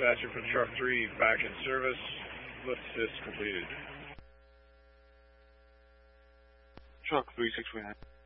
dispatcher for truck 3 back in service. Lift assist completed. Truck 3649.